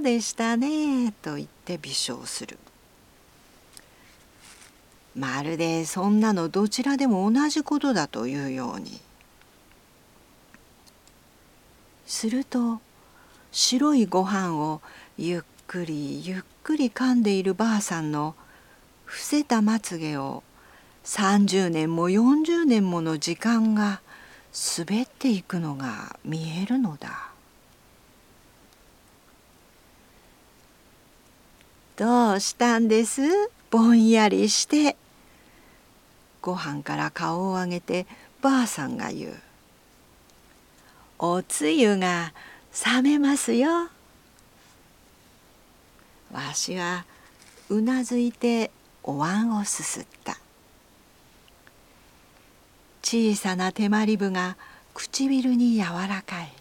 でしたね」と言って微笑する。まるでそんなのどちらでも同じことだというように。すると白いご飯をゆっくりゆっくり噛んでいるばあさんの伏せたまつげを30年も40年もの時間が滑っていくのが見えるのだ。どうしたんです？ぼんやりして。ご飯から顔を上げてばあさんが言う。おつゆが冷めますよ。わしはうなずいてお椀をすすった。小さな手まりぶが唇に柔らかい。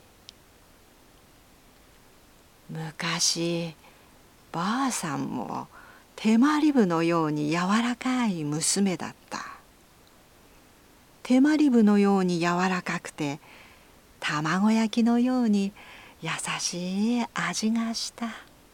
昔ばあさんも手まりぶのように柔らかい娘だった。手まりぶのように柔らかくて卵焼きのように優しい味がした。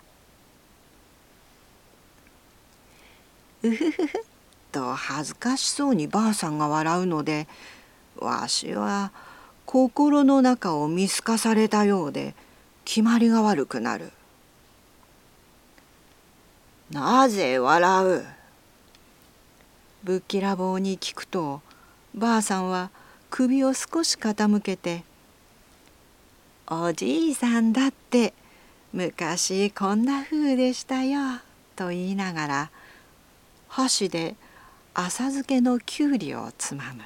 うふふふと恥ずかしそうにばあさんが笑うので、わしは心の中を見透かされたようで決まりが悪くなる。なぜ笑う？ぶっきらぼうに聞くと、ばあさんは首を少し傾けて、おじいさんだって昔こんな風でしたよと言いながら箸で浅漬けのきゅうりをつまむ。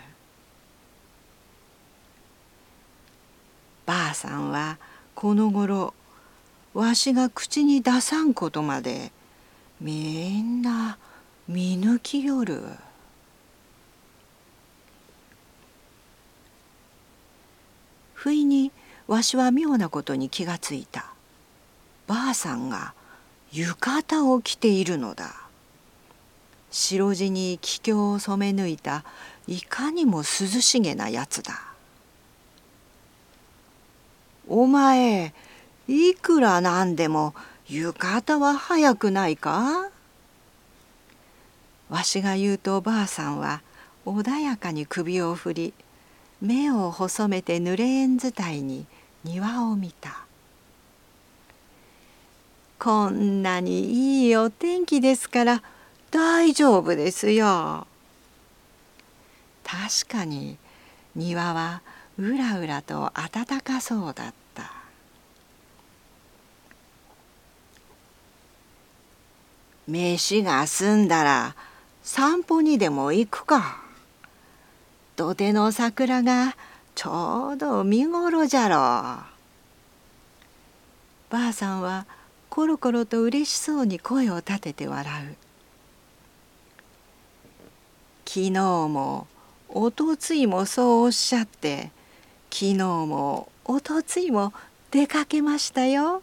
ばあさんはこのごろわしが口に出さんことまでみんな見抜きよる。不意にわしは妙なことに気がついた。ばあさんが浴衣を着ているのだ。白地に気境を染め抜いたいかにも涼しげなやつだ。お前いくらなんでも浴衣は早くないか？わしが言うとばあさんは穏やかに首を振り、目を細めて濡れ縁伝いに庭を見た。こんなにいいお天気ですから大丈夫ですよ。確かに庭はうらうらと暖かそうだった。飯が済んだら散歩にでも行くか。土手の桜がちょうど見頃じゃろう。ばあさんはコロコロと嬉しそうに声を立てて笑う。昨日もおとついもそうおっしゃって、昨日もおとついも出かけましたよ。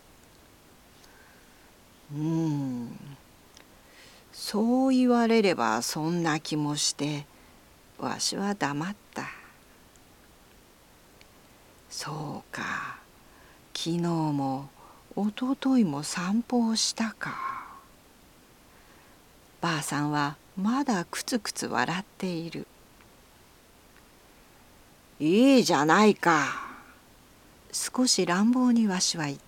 そう言われればそんな気もしてわしは黙った。そうか、昨日もおとといも散歩をしたか。ばあさんはまだくつくつ笑っている。いいじゃないか。少し乱暴にわしは言った。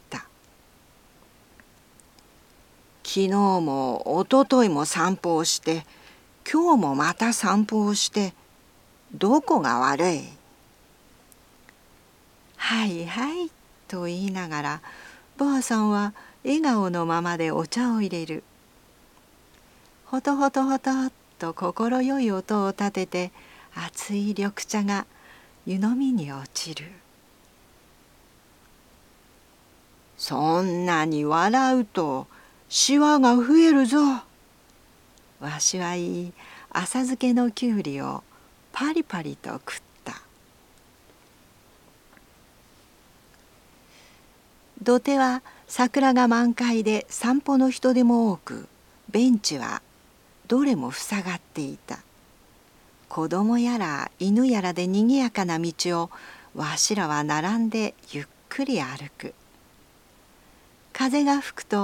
昨日もおとといも散歩をして、今日もまた散歩をして、どこが悪い？はいはいと言いながら、ばあさんは笑顔のままでお茶を入れる。ほとほとほとっと心よい音を立てて、熱い緑茶が湯飲みに落ちる。そんなに笑うとシワが増えるぞ。わしは言い、浅漬けのきゅうりをパリパリと食った。土手は桜が満開で散歩の人手も多く、ベンチはどれも塞がっていた。子供やら犬やらでにぎやかな道をわしらは並んでゆっくり歩く。風が吹くと